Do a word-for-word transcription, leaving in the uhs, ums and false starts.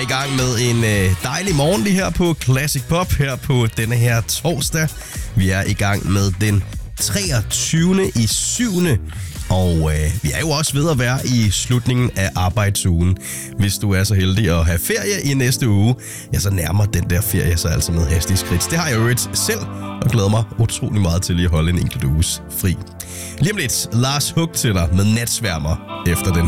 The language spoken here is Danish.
i gang med en øh, dejlig morgen lige her på Classic Pop her på denne her torsdag. Vi er i gang med den treogtyvende i syvende Og øh, vi er jo også ved at være i slutningen af arbejdsugen. Hvis du er så heldig at have ferie i næste uge, ja, så nærmer den der ferie sig altså med hastig skridt. Det har jeg jo øvrigt selv, og glæder mig utrolig meget til lige at holde en enkelt uges fri. Lige om lidt, Lars Hug til dig med Natsværmer efter den